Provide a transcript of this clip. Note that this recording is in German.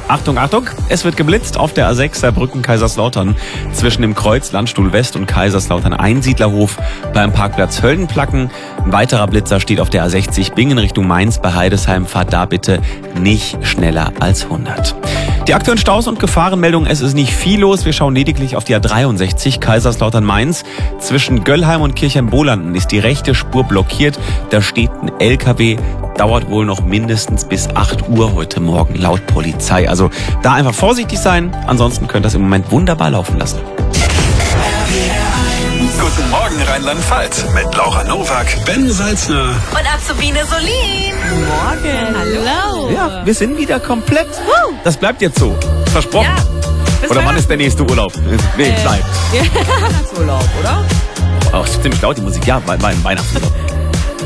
Achtung, Achtung, es wird geblitzt auf der A6 Saarbrücken Kaiserslautern zwischen dem Kreuz Landstuhl West und Kaiserslautern Einsiedlerhof beim Parkplatz Höllenplacken. Ein weiterer Blitzer steht auf der A60 Bingen Richtung Mainz bei Heidesheim. Fahrt da bitte nicht schneller als 100. Die aktuellen Staus und Gefahrenmeldungen, es ist nicht viel los. Wir schauen lediglich auf die A63 Kaiserslautern-Mainz. Zwischen Göllheim und Kirchheim-Bolanden ist die rechte Spur blockiert. Da steht ein LKW. Dauert wohl noch mindestens bis 8 Uhr heute Morgen laut Polizei. Also da einfach vorsichtig sein. Ansonsten könnt ihr das im Moment wunderbar laufen lassen. Guten Morgen Rheinland-Pfalz mit Laura Nowak, Ben Salzner und Azubine Solin. Morgen. Hallo. Ja, wir sind wieder komplett. Das bleibt jetzt so. Versprochen. Ja, oder wann ist der nächste Urlaub? Nee, bleibt. Weihnachtsurlaub, oder? Oh, ist ziemlich laut die Musik. Ja, mein Weihnachtsurlaub.